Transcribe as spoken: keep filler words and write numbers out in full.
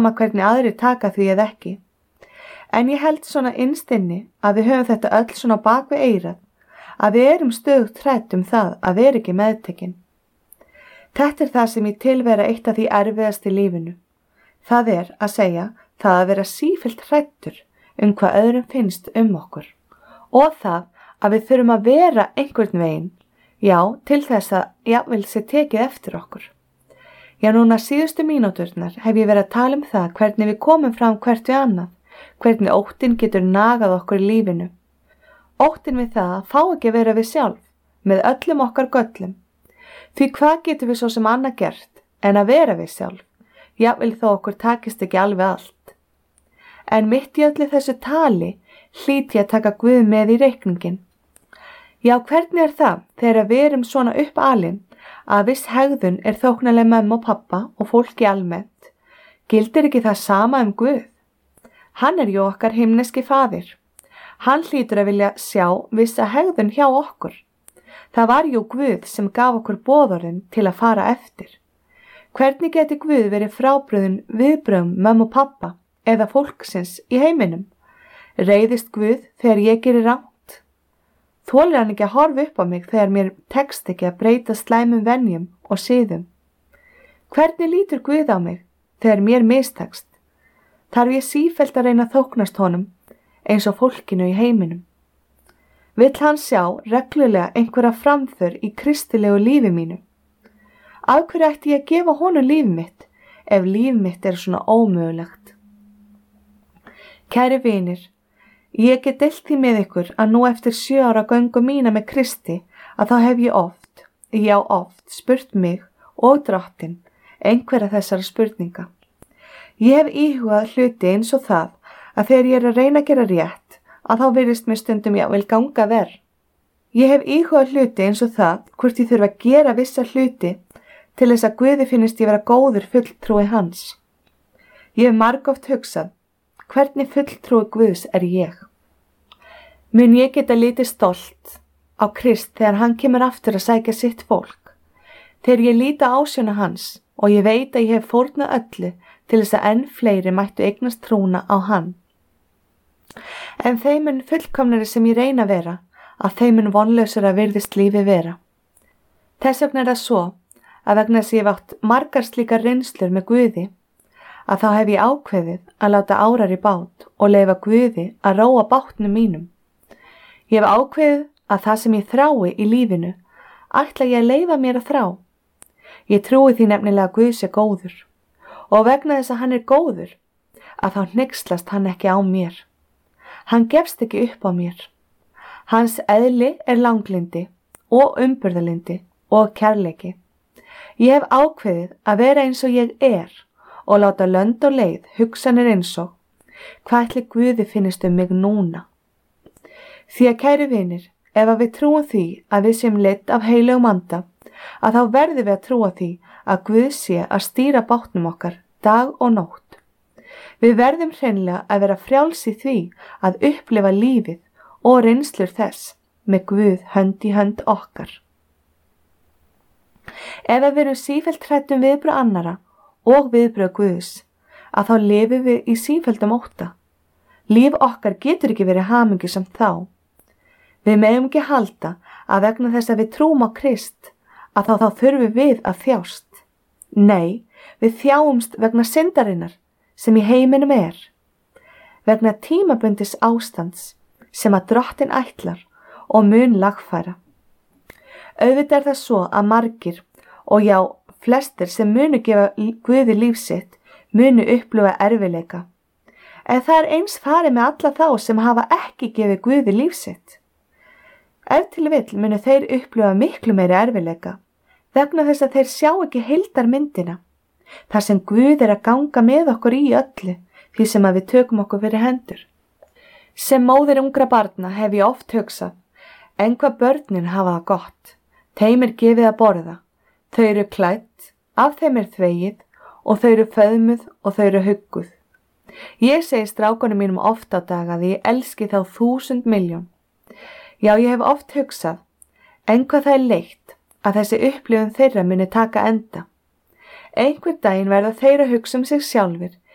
sama hvernig aðrir taka því eða ekki. En ég held svona innst inni að við höfum þetta öll svona bak við eyrað, að við erum stöðugt hrædd um það að vera ekki meðtekin. Þetta er það sem ég tilvera eitt af því erfiðast í lífinu. Það er að segja það að vera sífellt hræddur um hvað öðrum finnst um okkur og það að við þurfum að vera einhvern veginn, já, til þess að jafnvel sé tekið eftir okkur. Já, núna síðustu mínúturnar hef ég verið að tala um það hvernig við komum fram hvert við annað, hvernig óttinn getur nagað okkur í lífinu. Óttinn við það að fá ekki að vera við sjálf, með öllum okkar göllum. Því hvað getur við svo sem annað gert en að vera við sjálf, jafnvel þó okkur takist ekki alveg allt. En mitt í öllu þessu tali hlýt ég að taka Guð með í reikningin. Já, hvernig er það þegar við erum svona upp alin að viss hegðun er þóknanleg mömmu og pappa og fólki almennt? Gildir ekki það sama um Guð? Hann er jú okkar himneski faðir. Hann hlýtur að vilja sjá vissa hegðun hjá okkur. Það var jú Guð sem gaf okkur boðorðin til að fara eftir. Hvernig geti Guð verið frábrugðinn viðbrögðum mömmu og pappa eða fólksins í heiminum? Reiðist Guð þegar ég gerir rangt? Þolir hann ekki að horfa upp á mig þegar mér tekst ekki að breyta slæmum venjum og siðum? Hvernig lítur Guð á mig þegar mér mistekst? Þarf ég sífellt að reyna að þóknast honum eins og fólkinu í heiminum? Vill hann sjá reglulega einhverja framför í kristilegu lífi mínu? Af hverju ætti ég að gefa honum líf mitt ef líf mitt er svona ómögulegt? Kæri vinir, ég get deilt því með ykkur að nú eftir sjö ára göngu mína með Kristi að þá hef ég oft, já oft, spurt mig og Drottinn einhverja þessara spurninga. Ég hef íhugað hluti eins og það að þegar ég er að reyna að gera rétt að þá virðist mér stundum ég vil ganga verr. Ég hef íhugað hluti eins og það hvort ég þurfa að gera vissa hluti til þess að Guði finnist ég vera góður fulltrúi hans. Ég hef margoft hugsað, hvernig fulltrúi Guðs er ég? Mun ég geta litið stolt á Krist þegar hann kemur aftur að sækja sitt fólk? Þegar ég líta ásjóna hans og ég veit að ég hef fórnað öllu til þess að enn fleiri mættu eignast trúna á hann. En þeim mun fullkomnari sem ég reyna að vera, að þeim mun vonlausara virðist lífi vera. Þess vegna er það svo að vegna þess að ég hef átt margar slíkar reynslur með Guði, að þá hef ég ákveðið að láta árar í bát og leyfa Guði að róa bátnum mínum. Ég hef ákveðið að það sem ég þrái í lífinu ætla ég að leyfa mér að þrá. Ég trúi því nefnilega að Guð sé góður og vegna þess að hann er góður að þá hneykslast hann ekki á mér. Hann gefst ekki upp á mér. Hans eðli er langlindi og umburðarlyndi og kærleiki. Ég hef ákveðið að vera eins og ég er og láta lönd og leið hugsanir eins og hvað ætli Guði finnist um mig núna. Því að kæri vinir, ef að við trúum því að við séum leidd af heilögum anda, að þá verðum við að trúa því að Guð sé að stýra bátnum okkar dag og nótt. Við verðum hreinlega að vera frjáls í því að upplifa lífið og reynslur þess með Guð hönd í hönd okkar. Ef að við erum sífellt hrædd um viðbrögð annarra og viðbrögð Guðs, að þá lifum við í sífelldum ótta. Líf okkar getur ekki verið hamingjusamt þá. Við megum ekki halda að vegna þess að við trúum á Krist, að þá þá þurfum við að þjást. Nei, við þjáumst vegna syndarinnar sem í heiminum er, vegna tímabundis ástands sem að Drottinn ætlar og mun lagfæra. Auðvitað er það svo að margir og já, flestir sem munu gefa Guði líf sitt munu upplifa erfiðleika. En það er eins farið með alla þá sem hafa ekki gefið Guði líf sitt. Ef til vill munu þeir upplifa miklu meiri erfiðleika vegna þess að þeir sjá ekki heildarmyndina, þar sem Guð er að ganga með okkur í öllu því sem að við tökum okkur fyrir hendur. Sem móðir ungra barna hef ég oft hugsað, en hvað börnin hafa það gott, þeim er gefið að borða, þau eru klædd, af þeim er þvegið og þau eru föðmuð og þau eru hugguð. Ég segi strákunum mínum oft á dag að ég elski þá þúsund milljón. Já, ég hef oft hugsað, en hvað það er leitt að þessi upplifun þeirra muni taka enda. Einhver daginn verða þeir að hugsa um sig sjálfir